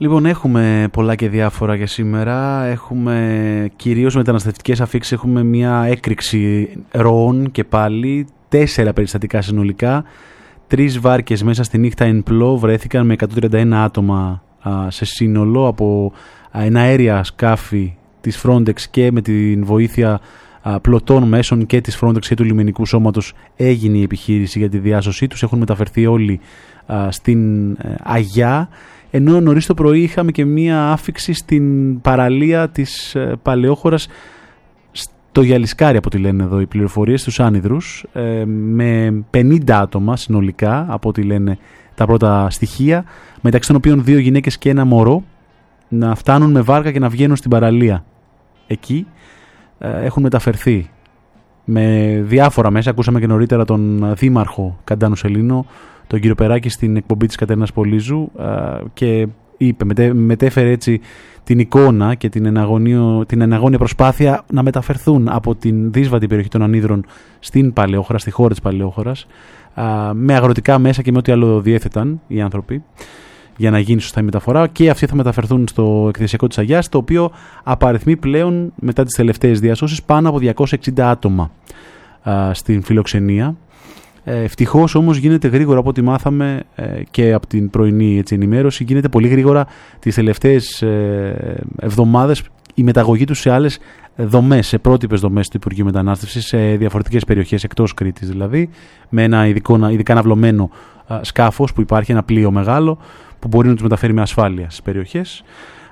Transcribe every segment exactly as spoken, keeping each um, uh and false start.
Λοιπόν, έχουμε πολλά και διάφορα για σήμερα. Έχουμε κυρίως μεταναστευτικές αφίξεις, έχουμε μια έκρηξη ροών και πάλι, τέσσερα περιστατικά συνολικά. Τρεις βάρκες μέσα στη νύχτα εν πλώ βρέθηκαν με εκατόν τριάντα ένα άτομα α, σε σύνολο από α, ένα αέρια σκάφη της Frontex και με την βοήθεια α, πλωτών μέσων και της Frontex και του λιμενικού σώματος έγινε η επιχείρηση για τη διάσωσή τους. Έχουν μεταφερθεί όλοι α, στην α, Αγιά. Ενώ νωρίς το πρωί είχαμε και μία άφιξη στην παραλία της ε, Παλαιόχωρας, στο Γιαλισκάρι από ό,τι λένε εδώ οι πληροφορίες, στους Άνυδρους, ε, με πενήντα άτομα συνολικά από ό,τι λένε τα πρώτα στοιχεία, μεταξύ των οποίων δύο γυναίκες και ένα μωρό, να φτάνουν με βάρκα και να βγαίνουν στην παραλία. Εκεί ε, έχουν μεταφερθεί με διάφορα μέσα. Ακούσαμε και νωρίτερα τον δήμαρχο Καντάνου Σελήνο, τον κύριο Περάκη, στην εκπομπή της Κατερίνας Πολύζου, και είπε, μετέ, μετέφερε έτσι την εικόνα και την εναγωνία, την εναγώνια προσπάθεια να μεταφερθούν από την δύσβατη περιοχή των Ανύδρων στην Παλαιόχωρα, στη χώρα της Παλαιόχωρας, με αγροτικά μέσα και με ό,τι άλλο διέθεταν οι άνθρωποι για να γίνει σωστά η μεταφορά, και αυτοί θα μεταφερθούν στο εκκλησιακό της Αγιάς, το οποίο απαριθμεί πλέον μετά τις τελευταίες διασώσεις πάνω από διακόσια εξήντα άτομα α, στην φιλοξενία. Ευτυχώς όμως γίνεται γρήγορα, από ό,τι μάθαμε και από την πρωινή έτσι, ενημέρωση, γίνεται πολύ γρήγορα τις τελευταίες εβδομάδες η μεταγωγή τους σε άλλες δομές, σε πρότυπες δομές του Υπουργείου Μετανάστευσης, σε διαφορετικές περιοχές εκτός Κρήτης δηλαδή, με ένα ειδικό, ειδικά αναβλωμένο σκάφος που υπάρχει, ένα πλοίο μεγάλο που μπορεί να τους μεταφέρει με ασφάλεια στις περιοχές.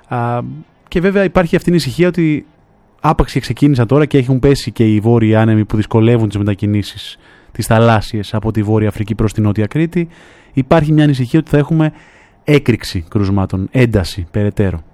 Και βέβαια υπάρχει αυτή η ησυχία ότι άπαξ και ξεκίνησαν τώρα και έχουν πέσει και οι βόρειοι άνεμοι που δυσκολεύουν τις μετακινήσεις τις θαλάσσιες από τη Βόρεια Αφρική προς την Νότια Κρήτη. Υπάρχει μια ανησυχία ότι θα έχουμε έκρηξη κρουσμάτων, ένταση περαιτέρω.